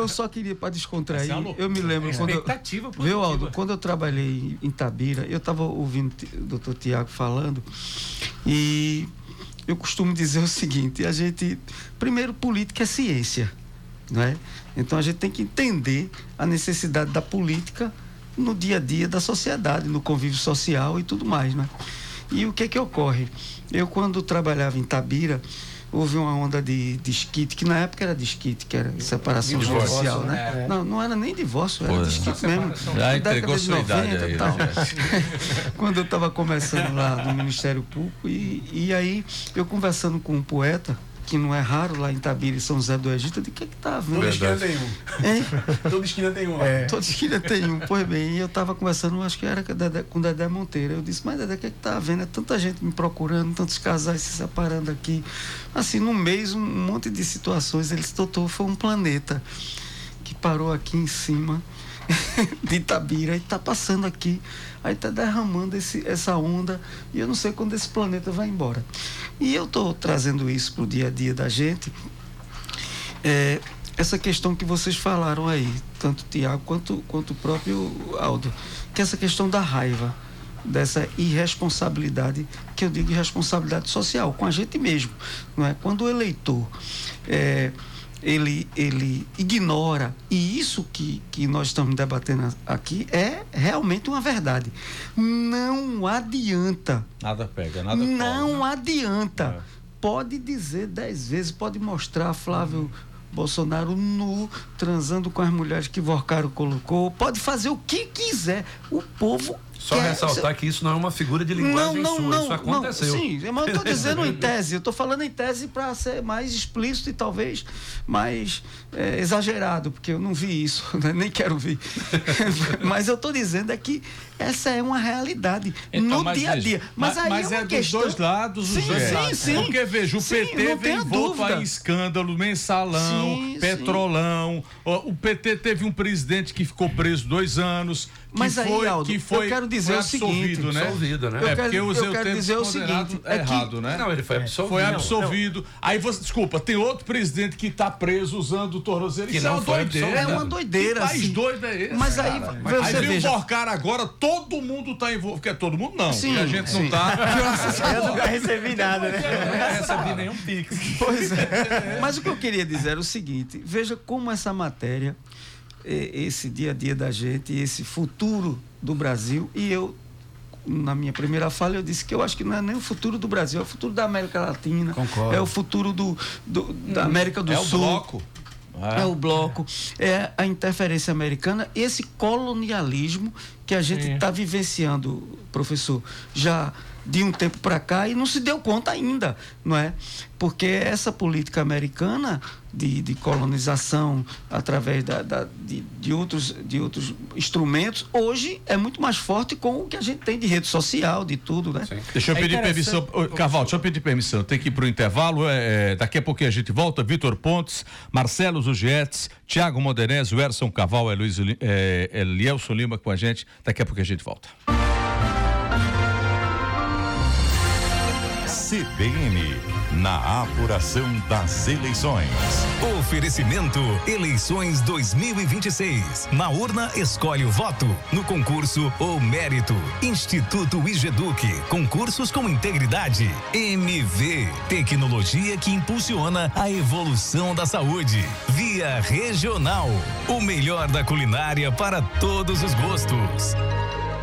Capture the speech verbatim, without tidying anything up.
eu só queria, para descontrair, é eu me lembro quando eu, positiva. Viu, Aldo, quando eu trabalhei em Itabira, eu estava ouvindo o doutor Tiago falando, e eu costumo dizer o seguinte: a gente, primeiro, política é ciência, não é? Então a gente tem que entender a necessidade da política no dia a dia da sociedade, no convívio social e tudo mais, né? E o que que ocorre? Eu, quando trabalhava em Itabira, houve uma onda de desquite, que na época era desquite, que era separação Divórcio, judicial, né? É. Não, não era nem divórcio, era Pô, desquite mesmo. Já entregou sua idade aí, e tal. né? Quando eu estava começando lá no Ministério Público, e, e aí eu conversando com um poeta, que não é raro lá em Itabira e São José do Egito, eu disse: o que é que tá vendo? Toda esquina tem um. Hein? Toda esquina tem um. É. Toda esquina tem um. Pois bem, e eu estava conversando, acho que era com o Dedé, com o Dedé Monteiro. Eu disse: mas Dedé, o que é que tá vendo? É tanta gente me procurando, tantos casais se separando aqui. Assim, no mês, um monte de situações. Ele disse: doutor, foi um planeta que parou aqui em cima de Itabira e está passando aqui, aí está derramando esse, essa onda, e eu não sei quando esse planeta vai embora. E eu estou trazendo isso para o dia a dia da gente, é, essa questão que vocês falaram aí, tanto o Tiago quanto, quanto o próprio Aldo, que é essa questão da raiva, dessa irresponsabilidade, que eu digo irresponsabilidade social, com a gente mesmo, não é? Quando o eleitor é, Ele, ele ignora, e isso que, que nós estamos debatendo aqui é realmente uma verdade. Não adianta. Nada pega, nada Não cola, né? adianta. É. Pode dizer dez vezes, pode mostrar Flávio uhum. Bolsonaro nu, transando com as mulheres que Vorcaro colocou, pode fazer o que quiser. O povo Só quer... ressaltar que isso não é uma figura de linguagem não, não, sua, não, isso aconteceu. Não, sim, mas eu estou dizendo em tese, eu estou falando em tese para ser mais explícito e talvez mais é, exagerado, porque eu não vi isso, né? Nem quero ver. Mas eu estou dizendo é que essa é uma realidade então, no mas dia a veja, dia. Mas, mas, aí mas é uma é questão... dos dois lados, os sim, dois sim, lados. sim. Porque veja, o Sim, P T não vem tenha envolto dúvida. em escândalo, mensalão, Sim, petrolão. O P T teve um presidente que ficou preso dois anos. Que Mas aí, foi, Aldo, que foi, eu quero dizer foi o seguinte, absolvido, né? Absolvido, né? Eu É, quero- porque eu usei eu o quero termo dizer o considerado seguinte, é que- errado, né? Não, ele foi absolvido. Foi Não, absolvido. Aí você, desculpa, tem outro presidente que está preso usando o tornozelo. Que Isso é não uma foi doideira. absolvido. É uma doideira, Que país assim. doido é esse? Mas aí, cara? você Aí vem veja- o Vorcar agora, todo mundo está envolvido. Porque todo mundo não, Sim, porque a gente sim. não tá. Eu nunca recebi nada, né? Eu não recebi nenhum pix. Pois é. Mas o que eu queria dizer era o seguinte: veja como essa matéria, eh, esse dia a dia da gente, esse futuro do Brasil, e eu, na minha primeira fala, eu disse que eu acho que não é nem o futuro do Brasil, é o futuro da América Latina, Concordo. é o futuro do, do- da América do É o Sul. bloco. É o bloco, é a interferência americana, esse colonialismo que a gente está vivenciando, professor, já de um tempo para cá, e não se deu conta ainda, não é? Porque essa política americana de, de colonização através da, da- de, de, outros, de outros instrumentos, hoje é muito mais forte com o que a gente tem de rede social, de tudo, né? Deixa eu É pedir interessante- permissão. Ô, Carvalho, deixa eu pedir permissão. Tem que ir para o intervalo. É, é, daqui a pouquinho a gente volta. Vitor Pontes, Marcelo Zugietes, Tiago Modernes, Werson Caval, é Luiz, é, é Lielson Lima com a gente. Daqui a pouquinho a gente volta. C B N, na apuração das eleições. Oferecimento Eleições dois mil e vinte e seis. Na urna, escolhe o voto. No concurso, o mérito. Instituto Igeduc. Concursos com integridade. M V. Tecnologia que impulsiona a evolução da saúde. Via Regional. O melhor da culinária para todos os gostos.